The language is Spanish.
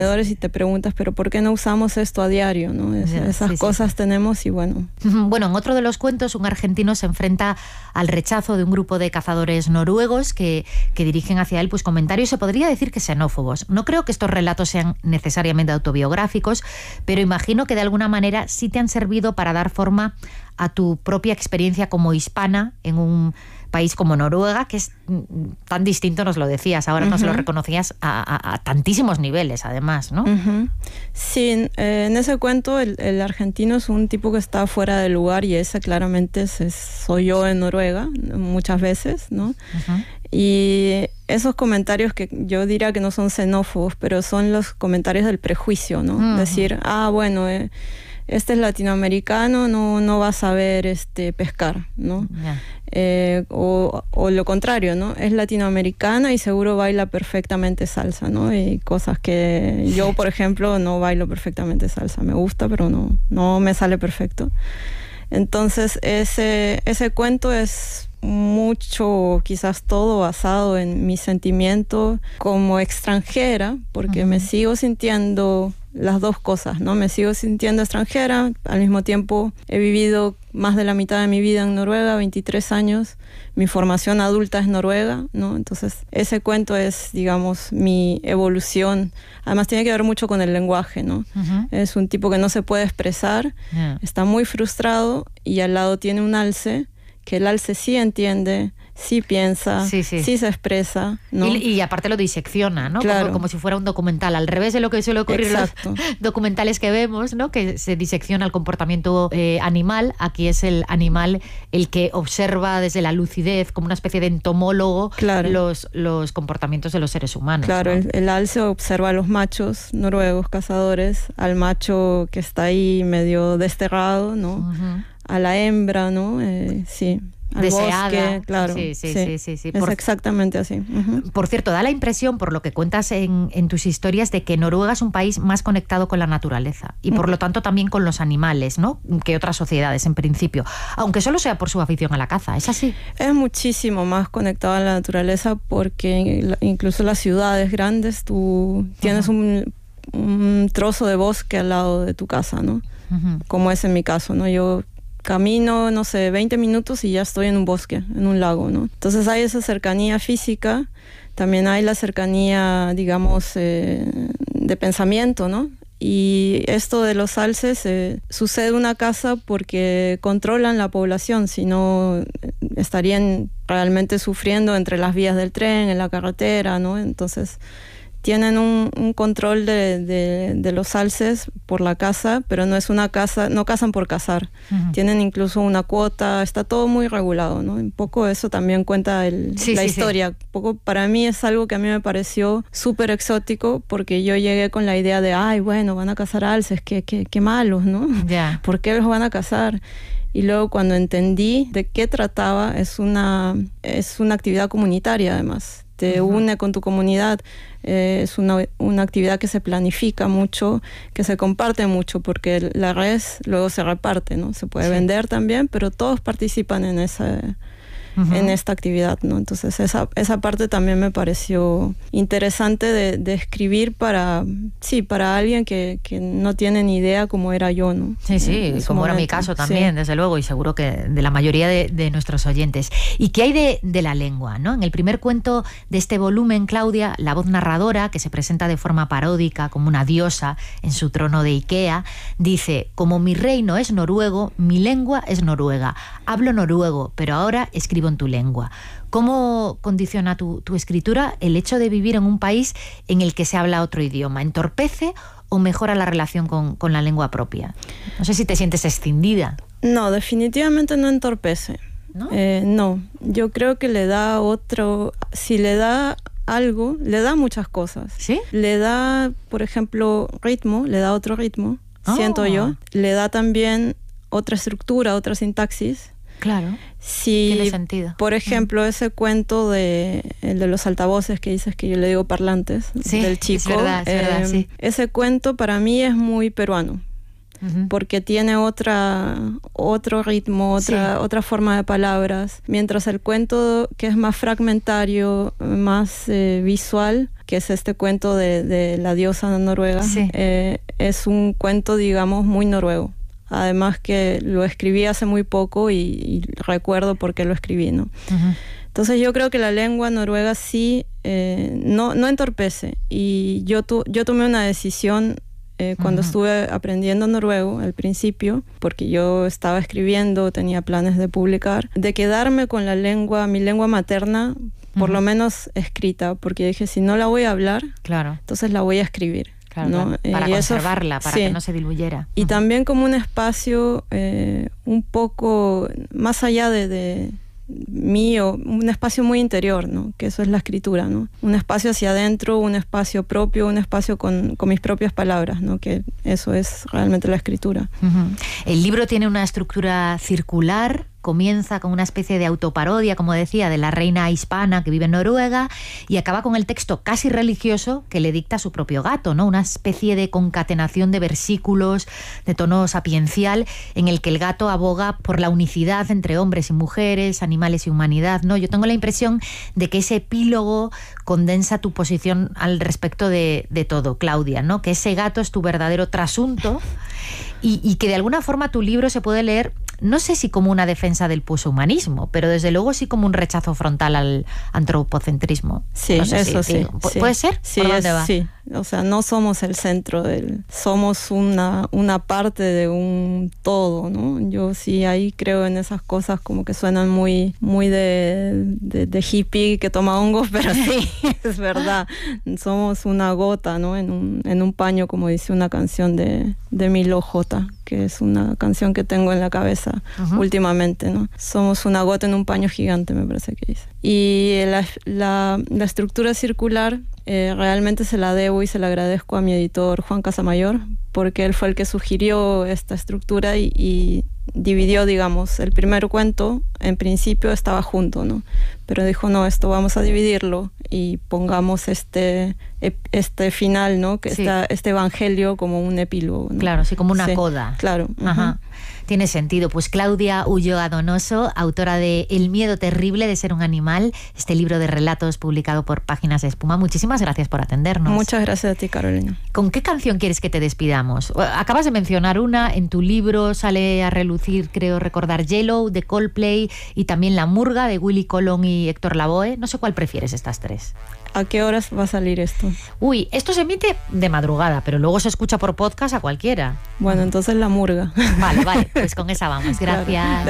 y te preguntas, pero ¿por qué no usamos esto a diario, ¿no? Esas cosas tenemos y bueno. Bueno, en otro de los cuentos, un argentino se enfrenta al rechazo de un grupo de cazadores noruegos que dirigen hacia él pues comentarios, se podría decir que xenófobos. No creo que estos relatos sean necesariamente autobiográficos, pero imagino que de alguna manera sí te han servido para dar forma a tu propia experiencia como hispana en un país como Noruega, que es tan distinto, nos lo decías, ahora nos lo reconocías a tantísimos niveles, además, ¿no? Sí, en ese cuento el argentino es un tipo que está fuera de lugar y ese claramente soy yo en Noruega, muchas veces, ¿no? Y esos comentarios que yo diría que no son xenófobos, pero son los comentarios del prejuicio, ¿no? Decir, bueno, este es latinoamericano, no va a saber pescar, ¿no? O lo contrario, ¿no? Es latinoamericana y seguro baila perfectamente salsa, ¿no? Y cosas que yo, por ejemplo, no bailo perfectamente salsa. Me gusta, pero no me sale perfecto. Entonces, ese cuento es mucho, quizás todo basado en mi sentimiento como extranjera, porque me sigo sintiendo las dos cosas, ¿no? Me sigo sintiendo extranjera, al mismo tiempo he vivido más de la mitad de mi vida en Noruega, 23 años, mi formación adulta es noruega, ¿no? Entonces ese cuento es, digamos, mi evolución. Además tiene que ver mucho con el lenguaje, ¿no? Es un tipo que no se puede expresar, está muy frustrado y al lado tiene un alce, que el alce sí entiende, sí piensa, sí se expresa, ¿no? Y aparte lo disecciona, ¿no? Claro. Como si fuera un documental, al revés de lo que suele ocurrir en los documentales que vemos, ¿no? Que se disecciona el comportamiento animal. Aquí es el animal el que observa desde la lucidez, como una especie de entomólogo, los comportamientos de los seres humanos. Claro, ¿no? el alce observa a los machos noruegos cazadores, al macho que está ahí medio desterrado, ¿no? A la hembra, ¿no? Sí. Al deseada. Bosque, claro. Sí. Es exactamente así. Por cierto, da la impresión, por lo que cuentas en tus historias, de que Noruega es un país más conectado con la naturaleza y por lo tanto también con los animales, ¿no? Que otras sociedades, en principio. Aunque solo sea por su afición a la caza, ¿es así? Es muchísimo más conectado a la naturaleza porque incluso las ciudades grandes, tú tienes un trozo de bosque al lado de tu casa, ¿no? Como es en mi caso, ¿no? Yo camino, no sé, 20 minutos y ya estoy en un bosque, en un lago, ¿no? Entonces hay esa cercanía física, también hay la cercanía, digamos, de pensamiento, ¿no? Y esto de los alces sucede en una casa porque controlan la población, si no estarían realmente sufriendo entre las vías del tren, en la carretera, ¿no? Entonces tienen un control de los alces por la caza, pero no es una caza, no cazan por cazar. Tienen incluso una cuota, está todo muy regulado, ¿no? Un poco eso también cuenta la historia. Un poco para mí es algo que a mí me pareció súper exótico, porque yo llegué con la idea de, bueno, van a cazar alces, qué malos, ¿no? ¿Por qué los van a cazar? Y luego cuando entendí de qué trataba, es una actividad comunitaria además. Te une con tu comunidad, es una actividad que se planifica mucho, que se comparte mucho, porque la res luego se reparte, ¿no? Se puede vender también, pero todos participan en esta actividad, ¿no? Entonces esa parte también me pareció interesante de escribir para alguien que no tiene ni idea cómo era yo, ¿no? Sí, como era mi caso también, desde luego, y seguro que de la mayoría de nuestros oyentes. ¿Y qué hay de la lengua, ¿no? En el primer cuento de este volumen, Claudia, la voz narradora, que se presenta de forma paródica como una diosa en su trono de Ikea, dice: como mi reino es noruego, mi lengua es noruega. Hablo noruego, pero ahora escribo en tu lengua. ¿Cómo condiciona tu escritura el hecho de vivir en un país en el que se habla otro idioma? ¿Entorpece o mejora la relación con la lengua propia? No sé si te sientes escindida. No, definitivamente no entorpece. ¿No? No, yo creo que le da si le da algo, le da muchas cosas. ¿Sí? Le da, por ejemplo, ritmo, le da otro ritmo, siento yo. Le da también otra estructura, otra sintaxis. Claro, tiene sentido. Por ejemplo, ese cuento el de los altavoces que dices que yo le digo parlantes, del chico. Es verdad, sí. Ese cuento para mí es muy peruano, porque tiene otro ritmo, otra forma de palabras, mientras el cuento que es más fragmentario, más visual, que es este cuento de la diosa noruega, sí. Es un cuento, digamos, muy noruego. Además que lo escribí hace muy poco y recuerdo por qué lo escribí, ¿no? Uh-huh. Entonces yo creo que la lengua noruega sí no entorpece. Y yo tomé una decisión cuando estuve aprendiendo noruego al principio, porque yo estaba escribiendo, tenía planes de publicar, de quedarme con la lengua, mi lengua materna, por lo menos escrita, porque dije, si no la voy a hablar, claro, entonces la voy a escribir. Claro, ¿no? Para conservarla, para que no se diluyera. Y también como un espacio un poco más allá de mío, un espacio muy interior, ¿no? Que eso es la escritura, ¿no? Un espacio hacia adentro, un espacio propio, un espacio con mis propias palabras, ¿no? Que eso es realmente la escritura. Uh-huh. El libro tiene una estructura circular. Comienza con una especie de autoparodia, como decía, de la reina hispana que vive en Noruega y acaba con el texto casi religioso que le dicta su propio gato, ¿no? Una especie de concatenación de versículos de tono sapiencial en el que el gato aboga por la unicidad entre hombres y mujeres, animales y humanidad, ¿no? Yo tengo la impresión de que ese epílogo condensa tu posición al respecto de todo, Claudia, ¿no? Que ese gato es tu verdadero trasunto y que de alguna forma tu libro se puede leer, no sé si como una defensa del poshumanismo, pero desde luego sí como un rechazo frontal al antropocentrismo. Sí, no sé eso si, sí. ¿Puede ser? Sí, ¿Por dónde va? Sí. O sea, no somos el centro somos una parte de un todo, ¿no? Yo sí ahí creo en esas cosas como que suenan muy de hippie que toma hongos, pero sí, es verdad. Somos una gota, ¿no? En un paño, como dice una canción de Milo J, que es una canción que tengo en la cabeza últimamente, ¿no? Somos una gota en un paño gigante, me parece que dice. Y la estructura circular realmente se la debo y se la agradezco a mi editor Juan Casamayor, porque él fue el que sugirió esta estructura y dividió, digamos, el primer cuento, en principio estaba junto, ¿no? Pero dijo, no, esto vamos a dividirlo y pongamos este final, ¿no? Que este evangelio como un epílogo, ¿no? Claro, sí, como una coda. Claro. Ajá. Tiene sentido. Pues Claudia Ulloa Donoso, autora de El miedo terrible de ser un animal, este libro de relatos publicado por Páginas de Espuma. Muchísimas gracias por atendernos. Muchas gracias a ti, Carolina. ¿Con qué canción quieres que te despidamos? Acabas de mencionar una, en tu libro sale a relucir, creo recordar, Yellow de Coldplay y también La Murga de Willy Colón y Héctor Lavoe. No sé cuál prefieres estas tres. ¿A qué horas va a salir esto? Uy, esto se emite de madrugada, pero luego se escucha por podcast a cualquiera. Bueno, entonces La Murga. Vale, pues con esa vamos. Gracias. Claro.